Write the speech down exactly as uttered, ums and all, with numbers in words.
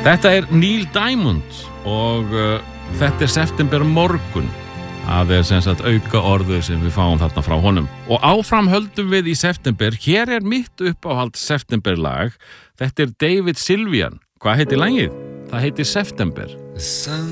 Þetta er Neil Diamond og uh, þetta er September morgun. Það er sem sagt auka orðu sem við fáum þarna frá honum. Og áfram höldum við í september. Hér er mitt uppáhald september lag. Þetta er David Sylvian. Hvað heitir lagið? Það heitir September.